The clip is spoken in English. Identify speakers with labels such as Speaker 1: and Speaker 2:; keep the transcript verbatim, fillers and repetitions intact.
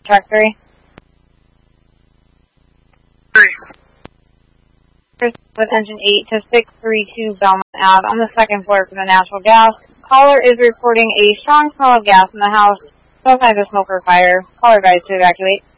Speaker 1: Track three.
Speaker 2: Three.
Speaker 1: With engine eight to six three two Belmont Ave on the second floor for the natural gas. Caller is reporting a strong smell of gas in the house. No signs of smoke or fire. Caller advised to evacuate.